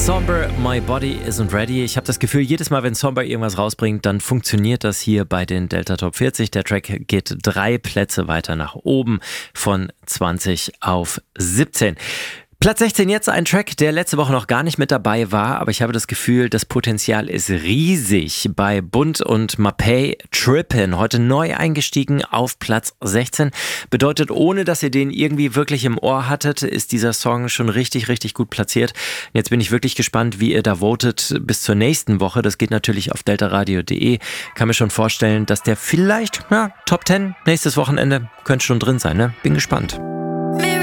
Somber, My Body Isn't Ready. Ich habe das Gefühl, jedes Mal, wenn Somber irgendwas rausbringt, dann funktioniert das hier bei den Delta Top 40. Der Track geht 3 Plätze weiter nach oben von 20 auf 17. Platz 16 jetzt ein Track, der letzte Woche noch gar nicht mit dabei war, aber ich habe das Gefühl, das Potenzial ist riesig. Bei Bund und Mapei Trippin', heute neu eingestiegen auf Platz 16. Bedeutet, ohne dass ihr den irgendwie wirklich im Ohr hattet, ist dieser Song schon richtig, richtig gut platziert. Jetzt bin ich wirklich gespannt, wie ihr da votet bis zur nächsten Woche. Das geht natürlich auf deltaradio.de. Kann mir schon vorstellen, dass der vielleicht Top 10 nächstes Wochenende könnte schon drin sein. Ne? Bin gespannt.